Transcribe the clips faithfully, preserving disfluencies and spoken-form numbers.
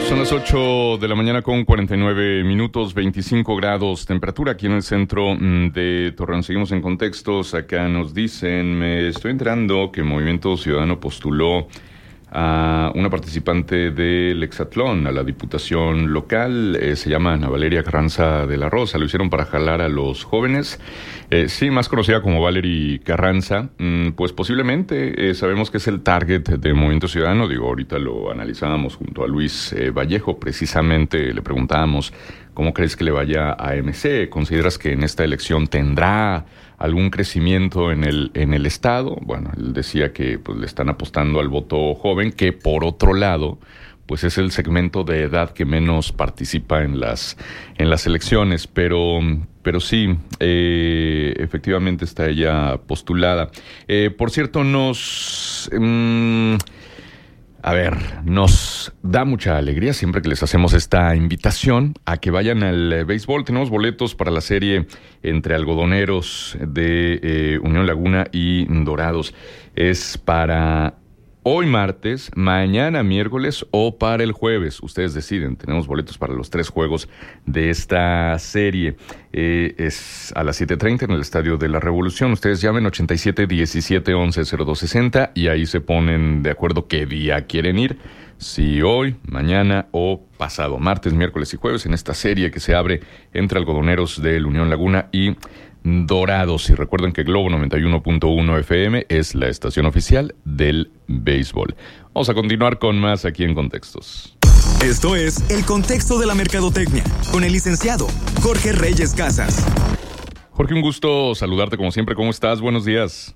Son las ocho de la mañana con cuarenta y nueve minutos, veinticinco grados temperatura aquí en el centro de Torreón. Seguimos en contextos. Acá nos dicen, me estoy enterando que Movimiento Ciudadano postuló a una participante del hexatlón a la diputación local. Eh, se llama Ana Valeria Carranza de la Rosa. Lo hicieron para jalar a los jóvenes. Eh, sí, más conocida como Valerie Carranza. Mm, pues posiblemente eh, sabemos que es el target de Movimiento Ciudadano. Digo, ahorita lo analizábamos junto a Luis eh, Vallejo. Precisamente le preguntábamos, ¿cómo crees que le vaya a M C? ¿Consideras que en esta elección tendrá algún crecimiento en el en el estado? Bueno, él decía que pues le están apostando al voto joven, que por otro lado, pues es el segmento de edad que menos participa en las en las elecciones, pero pero sí, eh, efectivamente está ella postulada. Eh, por cierto, nos mmm, A ver, nos da mucha alegría siempre que les hacemos esta invitación a que vayan al eh, béisbol. Tenemos boletos para la serie entre Algodoneros de eh, Unión Laguna y Dorados. Es para hoy martes, mañana miércoles o para el jueves. Ustedes deciden. Tenemos boletos para los tres juegos de esta serie. Eh, es a las siete treinta en el Estadio de la Revolución. Ustedes llamen ochenta y siete, diecisiete, once, cero dos sesenta y ahí se ponen de acuerdo qué día quieren ir. Si hoy, mañana o pasado, martes, miércoles y jueves, en esta serie que se abre entre Algodoneros de la Unión Laguna y Dorados. Y recuerden que Globo noventa y uno punto uno F M es la estación oficial del béisbol. Vamos a continuar con más aquí en Contextos. Esto es El Contexto de la Mercadotecnia, con el licenciado Jorge Reyes Casas. Jorge, un gusto saludarte como siempre. ¿Cómo estás? Buenos días.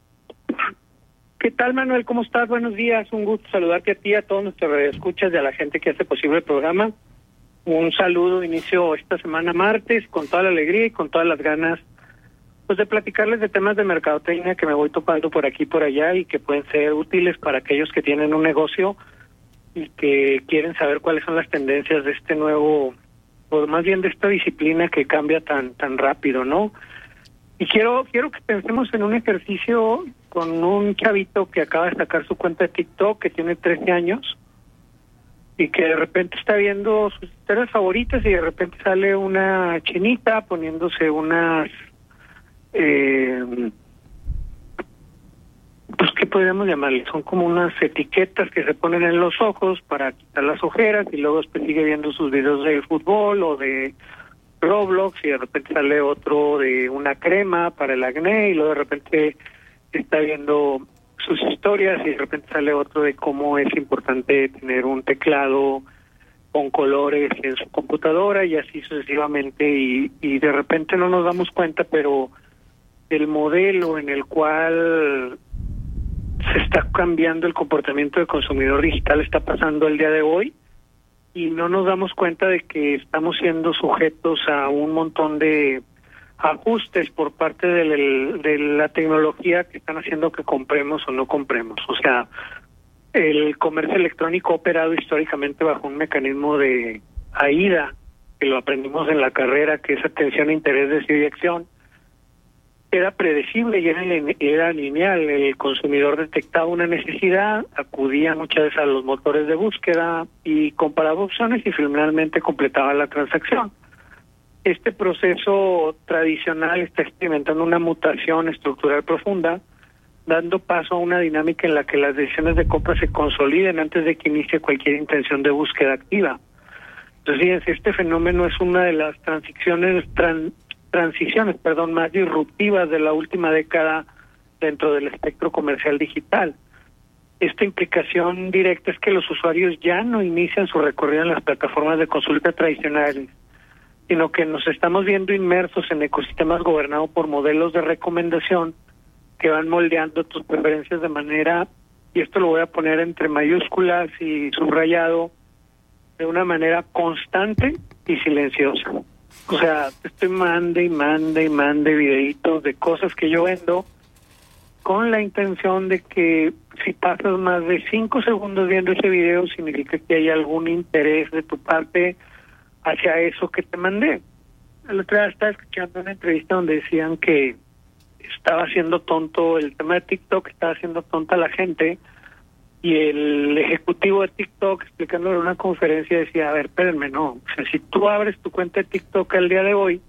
¿Qué tal, Manuel? ¿Cómo estás? Buenos días. Un gusto saludarte a ti, a todos nuestros radioescuchas y a la gente que hace posible el programa. Un saludo, inicio esta semana martes, con toda la alegría y con todas las ganas pues de platicarles de temas de mercadotecnia que me voy topando por aquí y por allá y que pueden ser útiles para aquellos que tienen un negocio y que quieren saber cuáles son las tendencias de este nuevo, o más bien de esta disciplina que cambia tan tan rápido, ¿no? Y quiero quiero que pensemos en un ejercicio con un chavito que acaba de sacar su cuenta de TikTok, que tiene trece años, y que de repente está viendo sus historias favoritas y de repente sale una chinita poniéndose unas... Eh, pues qué podríamos llamarle, son como unas etiquetas que se ponen en los ojos para quitar las ojeras y luego después sigue viendo sus videos de fútbol o de Roblox y de repente sale otro de una crema para el acné y luego de repente está viendo sus historias y de repente sale otro de cómo es importante tener un teclado con colores en su computadora y así sucesivamente y, y de repente no nos damos cuenta, pero el modelo en el cual se está cambiando el comportamiento del consumidor digital está pasando el día de hoy y no nos damos cuenta de que estamos siendo sujetos a un montón de ajustes por parte de, de la tecnología que están haciendo que compremos o no compremos. O sea, el comercio electrónico ha operado históricamente bajo un mecanismo de AIDA, que lo aprendimos en la carrera, que es atención, interés, deseo y acción. Era predecible y era, era lineal. El consumidor detectaba una necesidad, acudía muchas veces a los motores de búsqueda y comparaba opciones y finalmente completaba la transacción. Este proceso tradicional está experimentando una mutación estructural profunda, dando paso a una dinámica en la que las decisiones de compra se consoliden antes de que inicie cualquier intención de búsqueda activa. Entonces, fíjense, este fenómeno es una de las transiciones tran, transiciones, perdón, más disruptivas de la última década dentro del espectro comercial digital. Esta implicación directa es que los usuarios ya no inician su recorrido en las plataformas de consulta tradicionales, sino que nos estamos viendo inmersos en ecosistemas gobernados por modelos de recomendación que van moldeando tus preferencias de manera, y esto lo voy a poner entre mayúsculas y subrayado, de una manera constante y silenciosa. O sea, estoy mande y mande y mande videitos de cosas que yo vendo con la intención de que si pasas más de cinco segundos viendo ese video significa que hay algún interés de tu parte hacia eso que te mandé. El otro día estaba escuchando una entrevista donde decían que estaba haciendo tonto el tema de TikTok, estaba haciendo tonta la gente y el ejecutivo de TikTok, explicándolo en una conferencia, decía, a ver, espérenme, no, o sea, si tú abres tu cuenta de TikTok al día de hoy,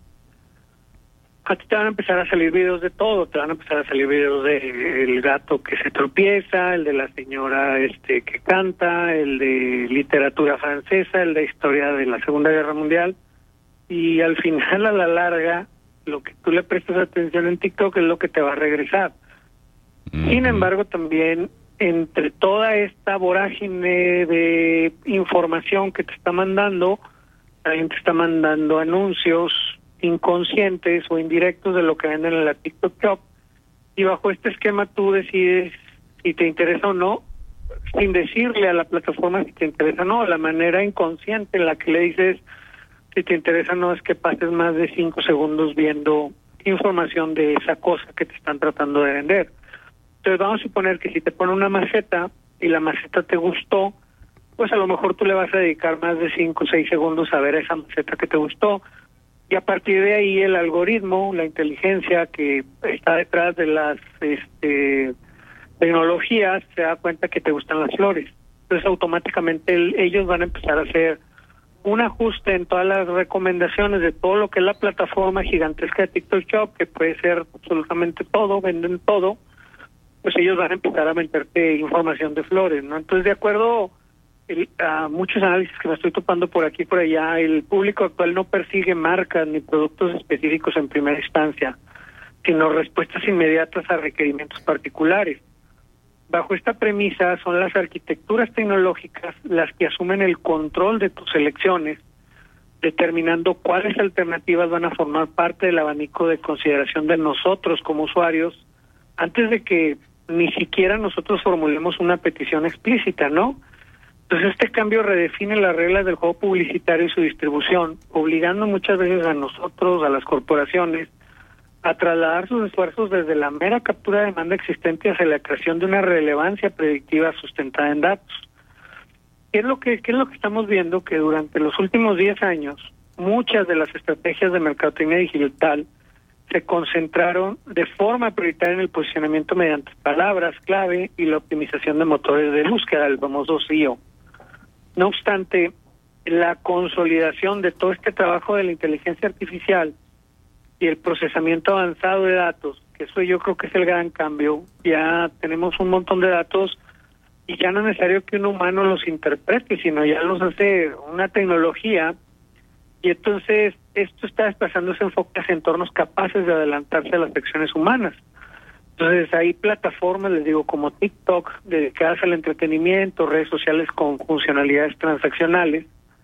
a ti te van a empezar a salir videos de todo, te van a empezar a salir videos de el gato que se tropieza, el de la señora este que canta, el de literatura francesa, el de historia de la Segunda Guerra Mundial, y al final, a la larga, lo que tú le prestas atención en TikTok es lo que te va a regresar. Mm-hmm. Sin embargo, también, entre toda esta vorágine de información que te está mandando, también te está mandando anuncios inconscientes o indirectos de lo que venden en la TikTok Shop, y bajo este esquema tú decides si te interesa o no, sin decirle a la plataforma si te interesa o no. La manera inconsciente en la que le dices si te interesa o no es que pases más de cinco segundos viendo información de esa cosa que te están tratando de vender. Entonces vamos a suponer que si te pone una maceta y la maceta te gustó, pues a lo mejor tú le vas a dedicar más de cinco o seis segundos a ver esa maceta que te gustó, y a partir de ahí el algoritmo, la inteligencia que está detrás de las este, tecnologías, se da cuenta que te gustan las flores. Entonces automáticamente el, ellos van a empezar a hacer un ajuste en todas las recomendaciones de todo lo que es la plataforma gigantesca de TikTok Shop, que puede ser absolutamente todo, venden todo, pues ellos van a empezar a meterte información de flores, ¿no? Entonces, de acuerdo El, a muchos análisis que me estoy topando por aquí y por allá, el público actual no persigue marcas ni productos específicos en primera instancia, sino respuestas inmediatas a requerimientos particulares. Bajo esta premisa son las arquitecturas tecnológicas las que asumen el control de tus elecciones, determinando cuáles alternativas van a formar parte del abanico de consideración de nosotros como usuarios, antes de que ni siquiera nosotros formulemos una petición explícita, ¿no? Entonces este cambio redefine las reglas del juego publicitario y su distribución, obligando muchas veces a nosotros, a las corporaciones, a trasladar sus esfuerzos desde la mera captura de demanda existente hacia la creación de una relevancia predictiva sustentada en datos. ¿Qué es lo que, qué es lo que estamos viendo? Que durante los últimos diez años, muchas de las estrategias de mercadotecnia digital se concentraron de forma prioritaria en el posicionamiento mediante palabras clave y la optimización de motores de búsqueda, el famoso S E O. No obstante, la consolidación de todo este trabajo de la inteligencia artificial y el procesamiento avanzado de datos, que eso yo creo que es el gran cambio, ya tenemos un montón de datos y ya no es necesario que un humano los interprete, sino ya los hace una tecnología, y entonces esto está desplazando ese enfoque hacia entornos capaces de adelantarse a las acciones humanas. Entonces hay plataformas, les digo, como TikTok, dedicadas al entretenimiento, redes sociales con funcionalidades transaccionales,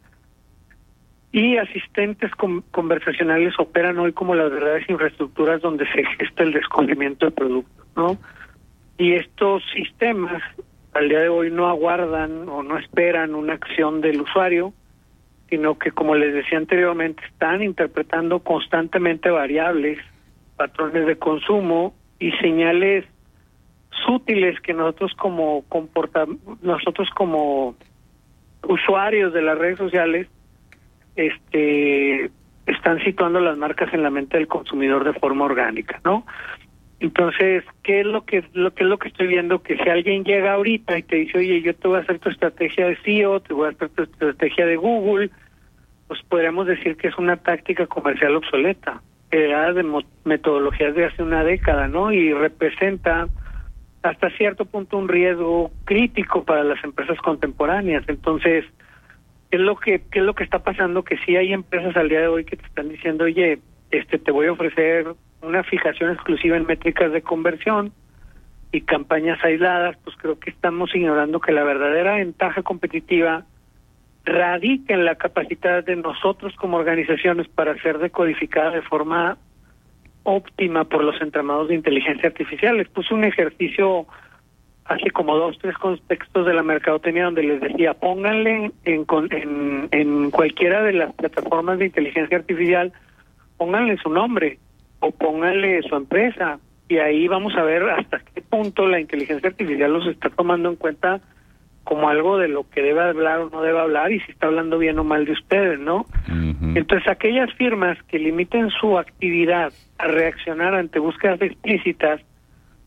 y asistentes con, conversacionales operan hoy como las verdaderas infraestructuras donde se gesta el descubrimiento del producto, ¿no? Y estos sistemas al día de hoy no aguardan o no esperan una acción del usuario, sino que, como les decía anteriormente, están interpretando constantemente variables, patrones de consumo y señales sutiles que nosotros como comporta nosotros como usuarios de las redes sociales este están situando las marcas en la mente del consumidor de forma orgánica, ¿no? Entonces, ¿qué es lo que lo que es lo que estoy viendo? Que si alguien llega ahorita y te dice, oye, yo te voy a hacer tu estrategia de S E O, te voy a hacer tu estrategia de Google, pues podríamos decir que es una táctica comercial obsoleta, heredada de mo- metodologías de hace una década, ¿no? Y representa hasta cierto punto un riesgo crítico para las empresas contemporáneas. Entonces, ¿qué es lo que qué es lo que está pasando? Que sí hay empresas al día de hoy que te están diciendo, oye, este te voy a ofrecer una fijación exclusiva en métricas de conversión y campañas aisladas. Pues creo que estamos ignorando que la verdadera ventaja competitiva radica en la capacidad de nosotros como organizaciones para ser decodificada de forma óptima por los entramados de inteligencia artificial. Les puse un ejercicio hace como dos, tres contextos de la mercadotecnia donde les decía, pónganle en, en, en cualquiera de las plataformas de inteligencia artificial, pónganle su nombre o pónganle su empresa, y ahí vamos a ver hasta qué punto la inteligencia artificial los está tomando en cuenta como algo de lo que debe hablar o no debe hablar, y si está hablando bien o mal de ustedes, ¿no? Uh-huh. Entonces, aquellas firmas que limiten su actividad a reaccionar ante búsquedas explícitas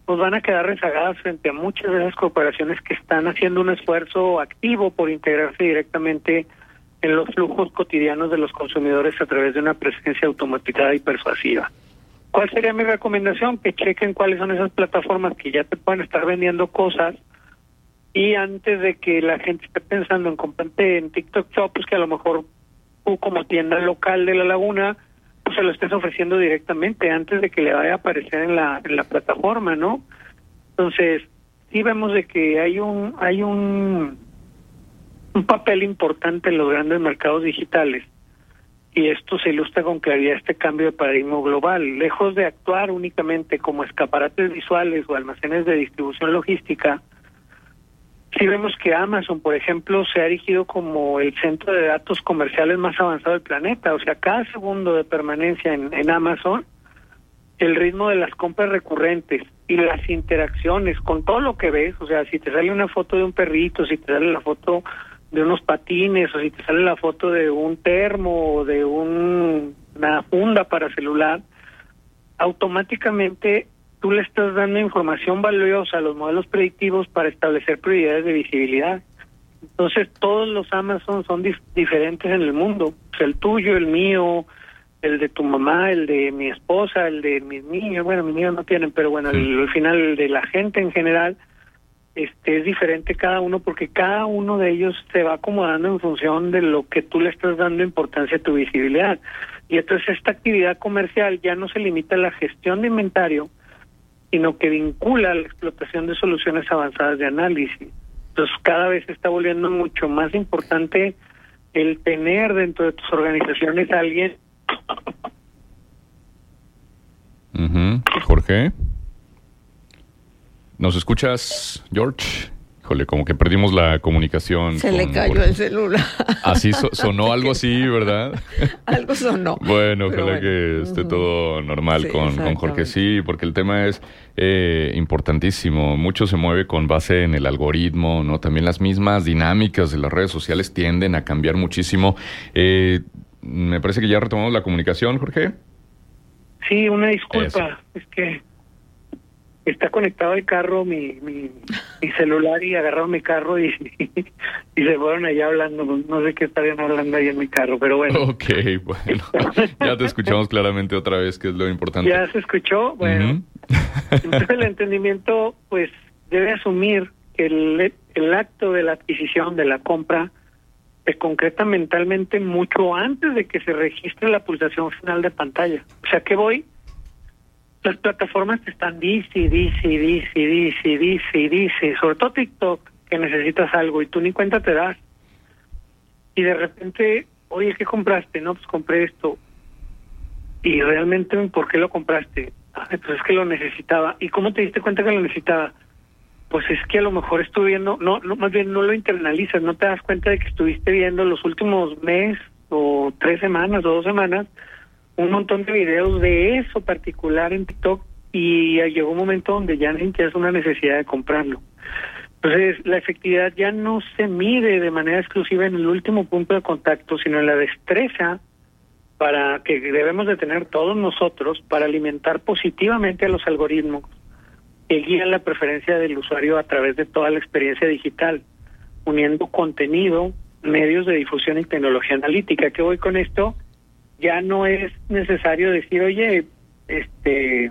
pues van a quedar rezagadas frente a muchas de esas corporaciones que están haciendo un esfuerzo activo por integrarse directamente en los flujos cotidianos de los consumidores a través de una presencia automatizada y persuasiva. ¿Cuál sería mi recomendación? Que chequen cuáles son esas plataformas que ya te pueden estar vendiendo cosas, y antes de que la gente esté pensando en comprarte en TikTok Shop, pues que a lo mejor tú como tienda local de La Laguna pues se lo estés ofreciendo directamente antes de que le vaya a aparecer en la en la plataforma, ¿no? Entonces, sí vemos de que hay un hay un un papel importante en los grandes mercados digitales, y esto se ilustra con claridad este cambio de paradigma global. Lejos de actuar únicamente como escaparates visuales o almacenes de distribución logística, sí vemos que Amazon, por ejemplo, se ha erigido como el centro de datos comerciales más avanzado del planeta. O sea, cada segundo de permanencia en, en Amazon, el ritmo de las compras recurrentes y las interacciones con todo lo que ves, o sea, si te sale una foto de un perrito, si te sale la foto de unos patines, o si te sale la foto de un termo o de un, una funda para celular, automáticamente tú le estás dando información valiosa a los modelos predictivos para establecer prioridades de visibilidad. Entonces, todos los Amazon son dif- diferentes en el mundo. O sea, el tuyo, el mío, el de tu mamá, el de mi esposa, el de mis niños. Bueno, mis niños no tienen, pero bueno, el, al final el de la gente en general este es diferente cada uno, porque cada uno de ellos se va acomodando en función de lo que tú le estás dando importancia a tu visibilidad. Y entonces esta actividad comercial ya no se limita a la gestión de inventario, sino que vincula la explotación de soluciones avanzadas de análisis. Entonces, cada vez se está volviendo mucho más importante el tener dentro de tus organizaciones a alguien. Uh-huh. Jorge, ¿nos escuchas, George? Híjole, como que perdimos la comunicación. Se le cayó Jorge. El celular. Así so- sonó algo así, ¿verdad? Algo sonó. Bueno, ojalá bueno. que esté Uh-huh. todo normal Sí, con, con Jorge. exactamente. Sí, porque el tema es eh, importantísimo. Mucho se mueve con base en el algoritmo, ¿no? También las mismas dinámicas de las redes sociales tienden a cambiar muchísimo. Eh, me parece que ya retomamos la comunicación, Jorge. Sí, una disculpa, Eso. es que está conectado al carro mi, mi, mi celular y agarraron mi carro y, y se fueron allá hablando. No sé qué estarían hablando ahí en mi carro, pero bueno. Ok, bueno. Ya te escuchamos claramente otra vez, que es lo importante. ¿Ya se escuchó? Bueno. Ujú. Entonces el entendimiento pues debe asumir que el, el acto de la adquisición, de la compra, se concreta mentalmente mucho antes de que se registre la pulsación final de pantalla. O sea, que voy, las plataformas te están dice, dice, dice, dice, dice, dice, sobre todo TikTok, que necesitas algo y tú ni cuenta te das. Y de repente, oye, ¿qué compraste? No, pues compré esto. Y realmente, ¿por qué lo compraste? Ah, pues es que lo necesitaba. ¿Y cómo te diste cuenta que lo necesitaba? Pues es que a lo mejor estuve viendo, no, no, más bien no lo internalizas, no te das cuenta de que estuviste viendo los últimos meses o tres semanas o dos semanas un montón de videos de eso particular en TikTok, y llegó un momento donde ya es una necesidad de comprarlo. Entonces, la efectividad ya no se mide de manera exclusiva en el último punto de contacto, sino en la destreza para que debemos de tener todos nosotros para alimentar positivamente a los algoritmos que guían la preferencia del usuario a través de toda la experiencia digital, uniendo contenido, medios de difusión y tecnología analítica. ¿Qué voy con esto? Ya no es necesario decir, oye, este,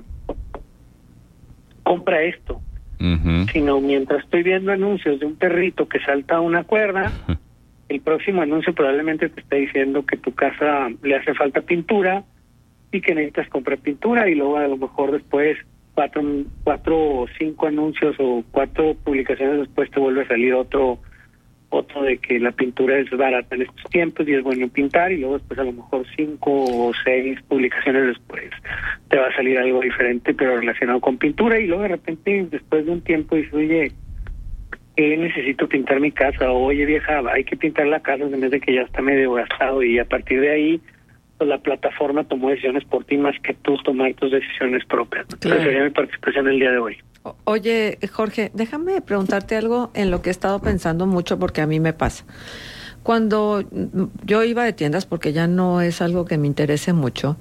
compra esto, Uh-huh. sino mientras estoy viendo anuncios de un perrito que salta a una cuerda, el próximo anuncio probablemente te está diciendo que tu casa le hace falta pintura y que necesitas comprar pintura, y luego a lo mejor después cuatro, cuatro o cinco anuncios o cuatro publicaciones después te vuelve a salir otro otro de que la pintura es barata en estos tiempos y es bueno pintar, y luego después a lo mejor cinco o seis publicaciones después te va a salir algo diferente pero relacionado con pintura, y luego de repente después de un tiempo dices, oye, eh, necesito pintar mi casa, o oye vieja, hay que pintar la casa en vez de que ya está medio gastado, y a partir de ahí pues la plataforma tomó decisiones por ti más que tú tomar tus decisiones propias. Claro. Esa sería mi participación el día de hoy. O- Oye, Jorge, déjame preguntarte algo en lo que he estado pensando mucho, porque a mí me pasa. Cuando mm, yo iba de tiendas, porque ya no es algo que me interese mucho,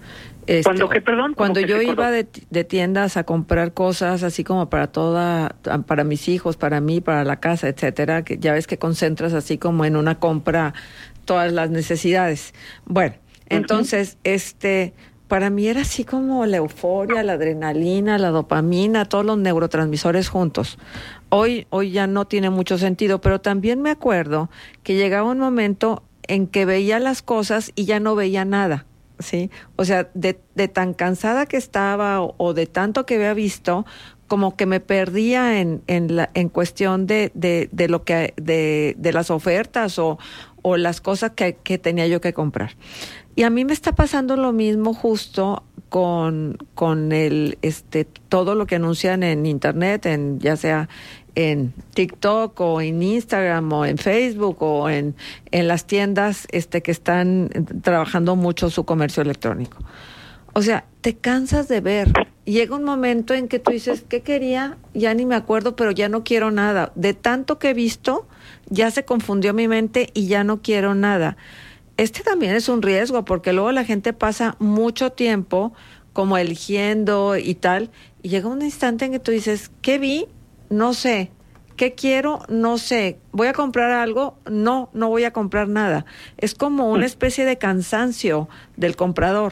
Este, ¿Cuándo qué, perdón? Cuando yo se iba de, de tiendas a comprar cosas así como para toda, para mis hijos, para mí, para la casa, etcétera, que ya ves que concentras así como en una compra todas las necesidades. Bueno, entonces, uh-huh. este, para mí era así como la euforia, la adrenalina, la dopamina, todos los neurotransmisores juntos. Hoy, hoy ya no tiene mucho sentido, pero también me acuerdo que llegaba un momento en que veía las cosas y ya no veía nada. Sí, o sea, de, de tan cansada que estaba o, o de tanto que había visto, como que me perdía en en la en cuestión de de, de lo que de, de las ofertas o o las cosas que, que tenía yo que comprar. Y a mí me está pasando lo mismo justo con con el este todo lo que anuncian en internet, en ya sea en TikTok o en Instagram o en Facebook o en, en las tiendas este que están trabajando mucho su comercio electrónico. O sea, te cansas de ver. Llega un momento en que tú dices, ¿qué quería? Ya ni me acuerdo, pero ya no quiero nada. De tanto que he visto, ya se confundió mi mente y ya no quiero nada. Este también es un riesgo porque luego la gente pasa mucho tiempo como eligiendo y tal, y llega un instante en que tú dices, ¿qué vi? No sé. ¿Qué quiero? No sé. ¿Voy a comprar algo? No, no voy a comprar nada. Es como una especie de cansancio del comprador.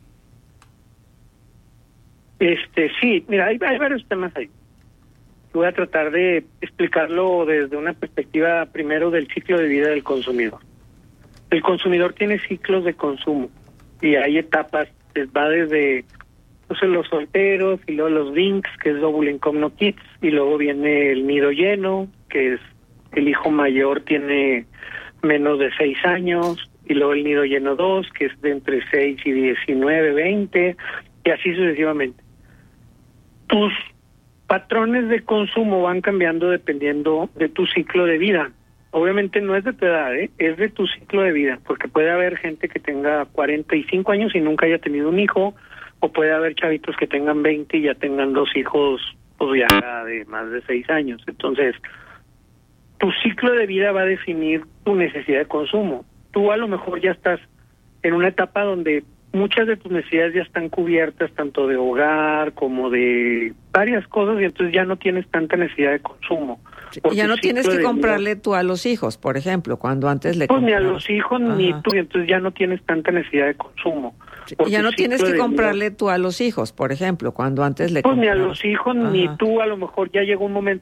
Este, sí, mira, hay, hay varios temas ahí. Voy a tratar de explicarlo desde una perspectiva primero del ciclo de vida del consumidor. El consumidor tiene ciclos de consumo y hay etapas, va desde entonces los solteros y luego los Binks, que es Double Income No Kids, y luego viene el nido lleno, que es el hijo mayor tiene menos de seis años, y luego el nido lleno dos, que es de entre seis y diecinueve, veinte, y así sucesivamente. Tus patrones de consumo van cambiando dependiendo de tu ciclo de vida. Obviamente no es de tu edad, ¿eh? Es de tu ciclo de vida, porque puede haber gente que tenga cuarenta y cinco años y nunca haya tenido un hijo, o puede haber chavitos que tengan veinte y ya tengan dos hijos, pues ya de más de seis años. Entonces, tu ciclo de vida va a definir tu necesidad de consumo. Tú a lo mejor ya estás en una etapa donde muchas de tus necesidades ya están cubiertas, tanto de hogar como de varias cosas, y entonces ya no tienes tanta necesidad de consumo. Y ya no tienes que comprarle tú a los hijos, por ejemplo, cuando antes le Pues comprabas. ni a los hijos Ajá. ni tú, y entonces ya no tienes tanta necesidad de consumo. Y ya no tienes que comprarle tú a los hijos, por ejemplo, cuando antes le Pues comprabas. ni a los hijos Ajá. ni tú, a lo mejor ya llegó un momento